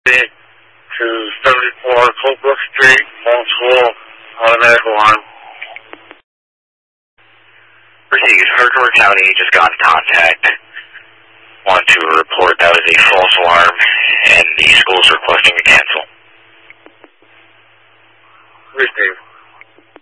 to 74 Colebrook Street, phone school, automatic alarm. Received. Hardcore County just got in contact. Want to report that was a false alarm, and the school's requesting a cancel. Received.